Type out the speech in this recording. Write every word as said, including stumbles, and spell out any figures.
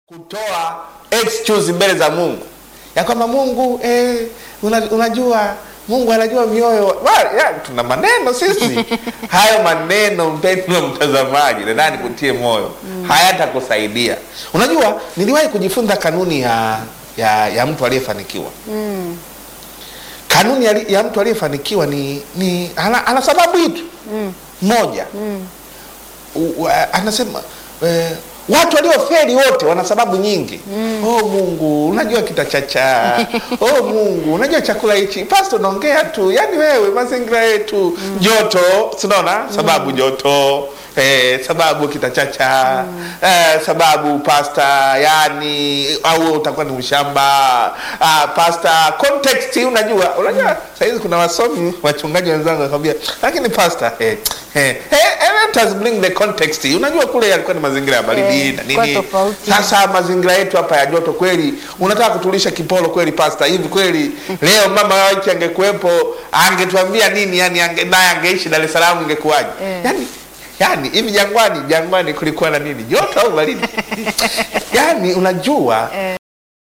kutoa excuse mbele za Mungu ya kwamba Mungu eh, unajua Mungu anajua mioyo. Ya, tuna maneno sisi hayo maneno mpendwa mtazamaji, nadhani kutie moyo mm. hayatakusaidia. Unajua niliwahi kujifunza kanuni ya ya, ya mtu aliyefanikiwa mm. kanuni ya, ya mtu aliyefanikiwa ni, ni ana, ana sababu hitu mm. moja mm. U, u, anasema eh, watu waliofeli wote wana sababu nyingi. Mm. Oh Mungu, unajua kitachacha. Oh Mungu, unajua chakula hichi. Pastor unaongea tu. Yaani wewe mazingira yetu mm. joto, unaona? Sababu mm. joto, eh sababu kitachacha. Mm. Eh sababu pastor, yani au utakuwa ni mshamba. Ah pastor, context unajua. Unajua mm. sasa hizi kuna wasomi wachungaji wenzangu wanakuambia, lakini pastor eh eh eh let us bring the context. Unajua kule yalikuwa ni mazingira ya baridi. Eh, na nini? Sasa mazingira yetu hapa ya joto kweli, unataka kutulisha kipolo kweli pastor? Hivi kweli leo mama wake angekuepo angetuambia nini? Yani ange, naye angeishi Dar es Salaam ingekuwaje? Eh. Yani yani hivi jangwani jangwani kulikuwa na nini? Joto au baridi? Yani unajua eh.